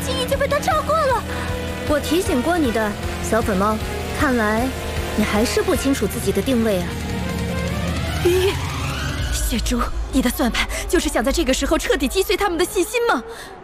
轻易就被他超过了。 我提醒过你的，小粉猫，看来你还是不清楚自己的定位啊。 云云，血珠，你的算盘就是想在这个时候彻底击碎他们的信心吗？